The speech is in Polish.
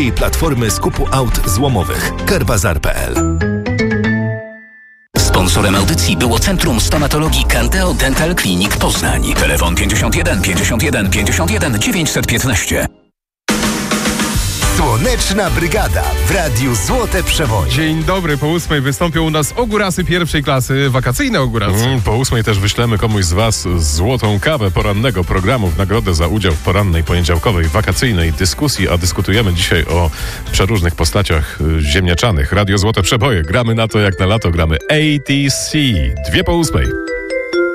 i platformy skupu aut złomowych. Kerbazar.pl. Sponsorem audycji było Centrum Stomatologii Candeo Dental Clinic Poznań. Telefon 51 51 51 915. Słoneczna Brygada w Radiu Złote Przeboje. Dzień dobry, po 8 wystąpią u nas ogórasy pierwszej klasy, wakacyjne ogórasy. Po 8 też wyślemy komuś z Was złotą kawę porannego programu w nagrodę za udział w porannej, poniedziałkowej, wakacyjnej dyskusji, a dyskutujemy dzisiaj o przeróżnych postaciach ziemniaczanych. Radio Złote Przeboje. Gramy na to jak na lato, gramy ATC. 2 po 8.